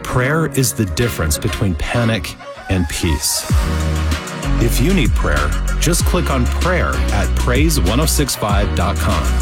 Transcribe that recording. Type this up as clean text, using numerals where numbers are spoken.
Prayer is the difference between panic and peace. If you need prayer, just click on prayer at praise1065.com.